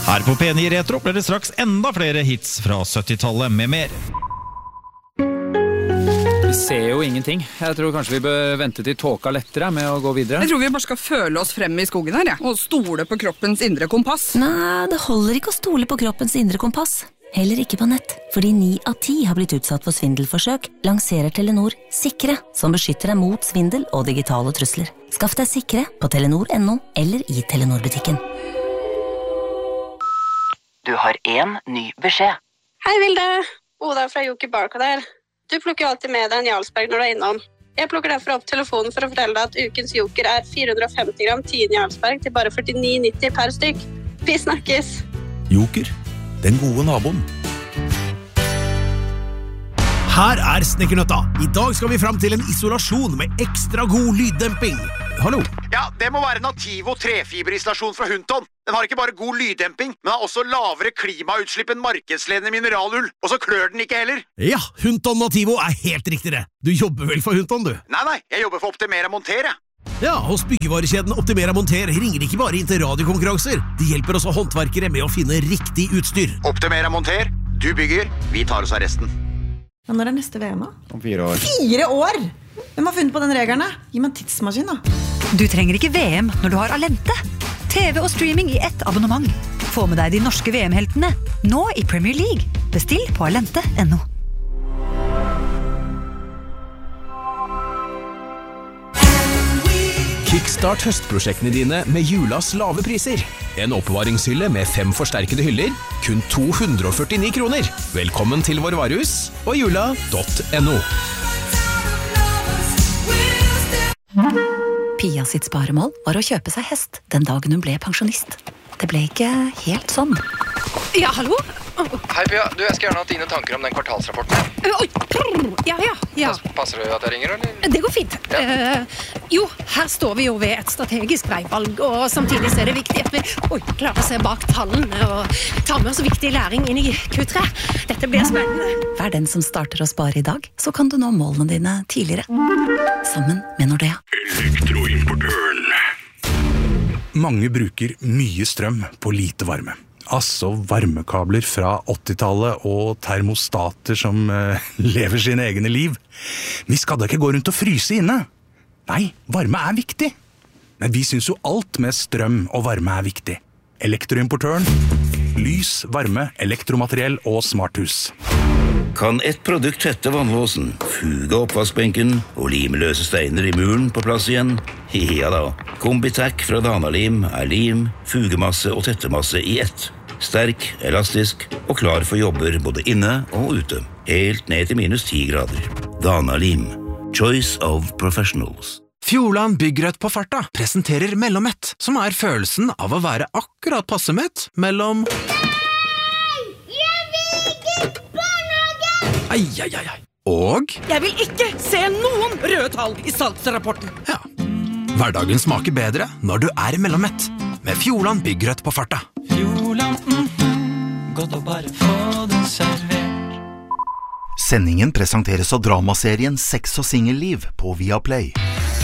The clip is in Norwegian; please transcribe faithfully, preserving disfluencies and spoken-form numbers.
Her på P ni Retro blir det straks enda flere hits fra syttitallet med mer. Vi ser jo ingenting. Jeg tror kanskje vi bør vente til tåka lettere med å gå videre. Jeg tror vi bare skal føle oss frem i skogen her, ja. Og stole på kroppens indre kompass. Nei, det holder ikke å stole på kroppens indre kompass. Heller ikke på nett, fordi ni av ti har blitt utsatt for svindelforsøk, lanserer Telenor Sikre, som beskytter deg mot svindel og digitale trusler. Skaff deg Sikre på telenor punktum no eller i Telenor-butikken. Du har en ny beskjed. Hei Vilde, Oda fra Joker Barcode her. Du plukker alltid med deg en Jarlsberg når du er innom. Jeg plukker derfor opp telefonen for å fortelle deg at ukens Joker er fire hundre og femti gram tien Jarlsberg til bare førtini nitti per stykk. Vi snakkes! Joker, den gode naboen. Her er Snekkernøtta. I dag skal vi frem til en isolasjon med ekstra god lyddemping. Hallo? Ja, det må være Nativo trefiberisolasjon fra Hunton. Den har ikke bare god lyddemping, men har også lavere klimautslipp enn markedsledende mineralull. Og så klør den ikke heller. Ja, Hunton Nativo er helt riktig det. Du jobber vel for Hunton, du? Nei, nei, jeg jobber for Optimera Monter, jeg. Ja, hos byggevarekjeden Optimera Monter ringer ikke bare inn til radiokonkurranser. De hjelper også håndverkere med å finne riktig utstyr. Optimera Monter, du bygger, vi tar oss av resten. Men når er neste V M da? Om fire år. Fire år? Hvem har funnet på den reglene? Gi meg en tidsmaskin da. Du trenger ikke V M når du har Alente. T V og streaming i ett abonnement. Få med deg de norske V M-heltene, nå i Premier League. Bestill på alente punktum no. Kickstart høstprosjektene dine med julas lave priser. En oppbevaringshylle med fem forsterkede hyller, kun to hundre og førtini kroner. Velkommen til vår varehus og jula punktum no. Pia sitt sparemål var å kjøpe seg hest den dagen hun ble pensjonist. Det ble ikke helt sånn. Ja, hallo? Hei Pia, du, jeg skal gjerne ha dine tanker om den kvartalsrapporten. Oi, ja, ja, ja. Passer det at jeg ringer, eller? Det går fint. Ja. Uh, jo, her står vi jo ved et strategisk veivalg, og samtidig så er det viktig at vi oi, klarer å se bak tallene og ta med oss viktig læring inn i Q tre. Dette blir spennende. Vær den som starter å spare i dag, så kan du nå målene dine tidligere. Sammen med Nordea. Elektroimportøren. Mange bruker mye strøm på lite varme. Altså varmekabler fra åttitallet og termostater som uh, lever sine egne liv. Vi skal da ikke gå rundt og fryse inne. Nei, varme er viktig. Men vi synes jo alt med strøm og varme er viktig. Elektroimportøren. Lys, varme, elektromateriell og smarthus. Kan ett produkt tette vannlåsen, fuge oppvaskbenken og lime løse steiner i muren på plass igjen? Ja da, Combitac fra Dana-lim er lim, fugemasse og tettemasse i ett. Sterk, elastisk og klar for jobber både inne og ute. Helt ned til minus ti grader. Dana-lim. Choice of professionals. Fjordland Byggrødt på farta presenterer Mellommett, som er følelsen av å være akkurat passe mett mellom... Ai, ai, ai, ai. Og... Jeg vil ikke se noen røde tall i salgsrapporten. Ja. Hverdagen smaker bedre når du er mellommett. Med Fjordland Byggrødt på farta. Fjordland, mm, godt å bare få den servert. Sendingen presenteres av dramaserien Sex og Singelliv på Viaplay.